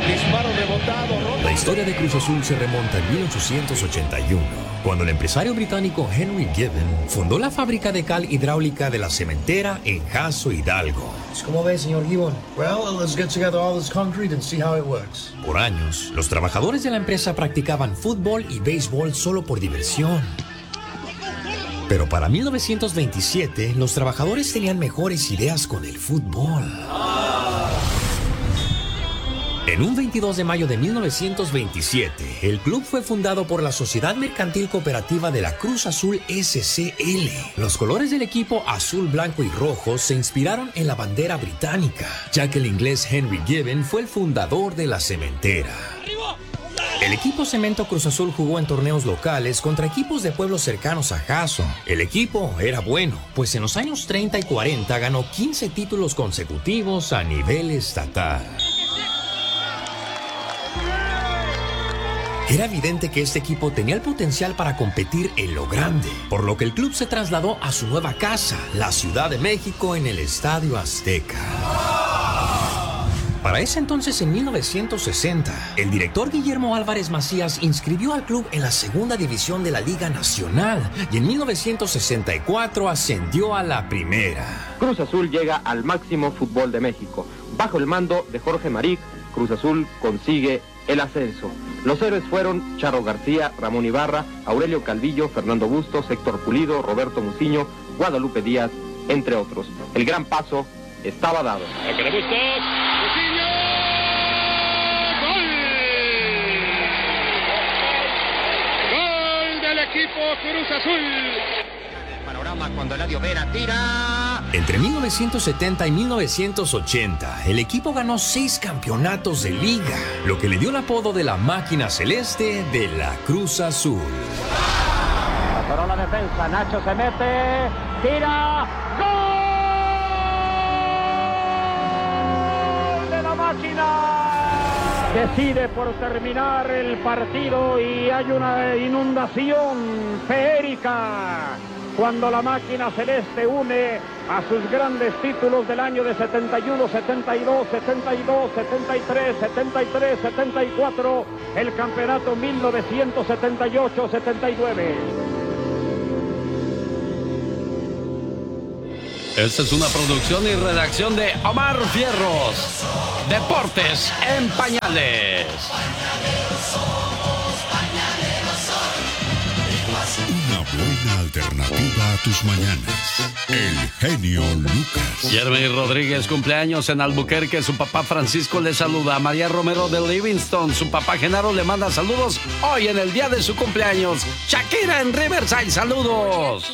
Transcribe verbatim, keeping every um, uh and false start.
Disparo rebotado. La historia de Cruz Azul se remonta en mil ochocientos ochenta y uno, cuando el empresario británico Henry Given fundó la fábrica de cal hidráulica de la cementera en Jasso, Hidalgo. ¿Cómo ve, señor Gibbon? Well, let's get together all this concrete and see how it works. Por años, los trabajadores de la empresa practicaban fútbol y béisbol solo por diversión. Pero para mil novecientos veintisiete, los trabajadores tenían mejores ideas con el fútbol. En un veintidós de mayo de mil novecientos veintisiete, el club fue fundado por la Sociedad Mercantil Cooperativa de la Cruz Azul S C L. Los colores del equipo azul, blanco y rojo se inspiraron en la bandera británica, ya que el inglés Henry Given fue el fundador de la cementera. El equipo Cemento Cruz Azul jugó en torneos locales contra equipos de pueblos cercanos a Jasso. El equipo era bueno, pues en los años treinta y cuarenta ganó quince títulos consecutivos a nivel estatal. Era evidente que este equipo tenía el potencial para competir en lo grande, por lo que el club se trasladó a su nueva casa, la Ciudad de México, en el Estadio Azteca. Para ese entonces, en mil novecientos sesenta, el director Guillermo Álvarez Macías inscribió al club en la segunda división de la Liga Nacional y en mil novecientos sesenta y cuatro ascendió a la primera. Cruz Azul llega al máximo fútbol de México. Bajo el mando de Jorge Maric, Cruz Azul consigue el ascenso. Los héroes fueron Charro García, Ramón Ibarra, Aurelio Calvillo, Fernando Bustos, Héctor Pulido, Roberto Muciño, Guadalupe Díaz, entre otros. El gran paso estaba dado. Bustos, Muciño, ¡gol! ¡Gol del equipo Cruz Azul! Panorama cuando Eladio Vera tira. Entre mil novecientos setenta y mil novecientos ochenta, el equipo ganó seis campeonatos de liga, lo que le dio el apodo de la máquina celeste de la Cruz Azul. Paró la defensa, Nacho se mete, tira, ¡gol de la máquina! Decide por terminar el partido y hay una inundación feérica cuando la máquina celeste une a sus grandes títulos del año de setenta y uno, setenta y dos, setenta y dos, setenta y tres, setenta y tres, setenta y cuatro, el campeonato mil novecientos setenta y ocho, setenta y nueve. Esta es una producción y redacción de Omar Fierros. Deportes en pañales. Una buena alternativa a tus mañanas. El genio Lucas. Jeremy Rodríguez cumpleaños en Albuquerque. Su papá Francisco le saluda. María Romero de Livingston. Su papá Genaro le manda saludos hoy en el día de su cumpleaños. Shakira en Riverside. Saludos.